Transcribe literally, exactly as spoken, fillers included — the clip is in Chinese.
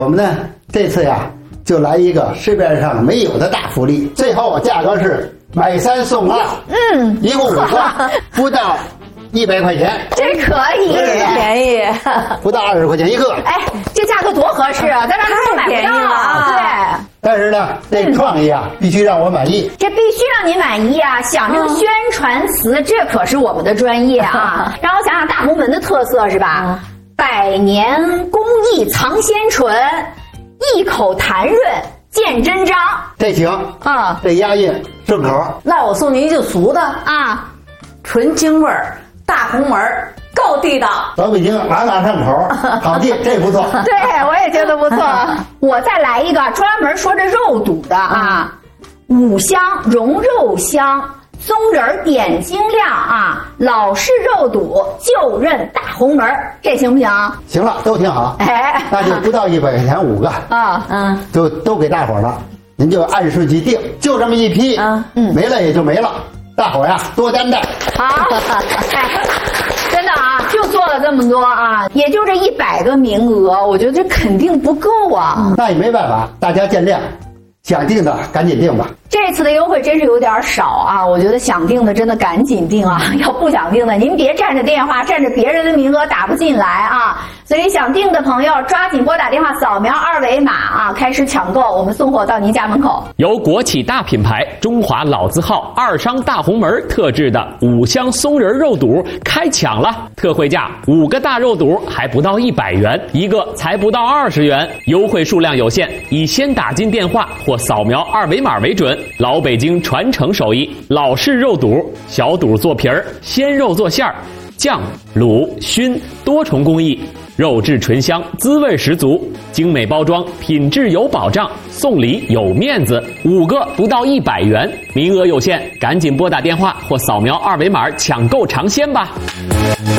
我们呢这次呀就来一个市面上没有的大福利，最后价格是买三送二，嗯，一共五个，不到一百块钱， 这可以， 便宜， 不到二十块钱一个。 哎，这价格多合适啊，咱这都买不到啊。对。 但是呢，这创意啊，必须让我满意。 这必须让您满意啊！想这个宣传词，这可是我们的专业啊。让我想想大红门的特色是吧？百年工艺藏鲜醇，一口弹润见真章。 这行啊，这押韵顺口。 那我送您一句俗的啊， 纯京味儿，大红门儿。够地道， 老北京朗朗上口，好记，这不错。 对，我也觉得不错。我再来一个专门说这肉肚的啊，五香融肉香，松仁点睛亮啊，老式肉肚就认大红门，这行不行？ 行了，都挺好。哎，那就不到一百块钱五个啊，嗯，就都给大伙了，您就按顺序定，就这么一批，嗯嗯，没了也就没了，大伙呀多担待。 好，哎。真的啊，就做了这么多啊，也就这一百个名额，我觉得这肯定不够啊。 那也没办法，大家见谅，想定的赶紧定吧。 这次的优惠真是有点少啊，我觉得想定的真的赶紧定啊，要不想定的您别占着电话占着别人的名额打不进来啊。所以想定的朋友抓紧拨打电话扫描二维码啊，开始抢购，我们送货到您家门口。 由国企大品牌中华老字号二商大红门特制的五香松仁肉肚开抢了，特惠价五个大肉肚还不到一百元，一个才不到二十元，优惠数量有限，以先打进电话或扫描二维码为准。老北京传承手艺，老式肉肚，小肚做皮儿，鲜肉做馅儿，酱、卤、熏多重工艺，肉质醇香，滋味十足，精美包装，品质有保障，送礼有面子，五个不到一百元，名额有限，赶紧拨打电话或扫描二维码抢购尝鲜吧。